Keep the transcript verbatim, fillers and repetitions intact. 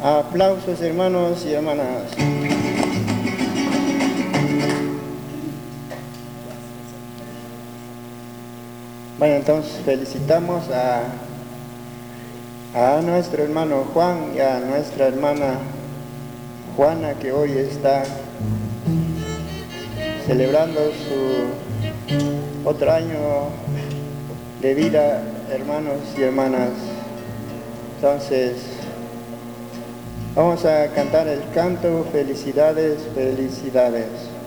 Aplausos, hermanos y hermanas. Bueno, entonces felicitamos a, a nuestro hermano Juan y a nuestra hermana Juana, que hoy está celebrando su otro año de vida, hermanos y hermanas. Entonces, vamos a cantar el canto Felicidades, felicidades.